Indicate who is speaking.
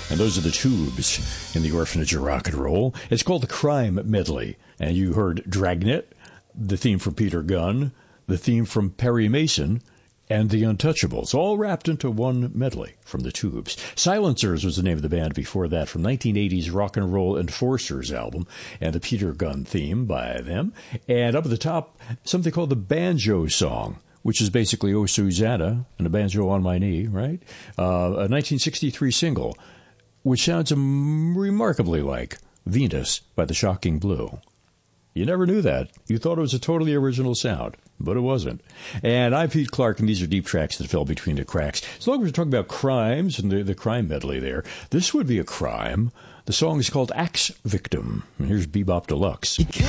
Speaker 1: And those are the Tubes in the Orphanage of Rock and Roll. It's called the Crime Medley. And you heard Dragnet, the theme from Peter Gunn, the theme from Perry Mason, and the Untouchables, all wrapped into one medley from the Tubes. Silencers was the name of the band before that, from 1980's Rock and Roll Enforcers album, and the Peter Gunn theme by them. And up at the top, something called the Banjo Song, which is basically Oh Susanna and a banjo on my knee, right? A 1963 single, which sounds remarkably like Venus by the Shocking Blue. You never knew that. You thought it was a totally original sound, but it wasn't. And I'm Pete Clark, and these are deep tracks that fell between the cracks. As long as we're talking about crimes and the crime medley there, this would be a crime. The song is called Axe Victim. And here's Bebop Deluxe.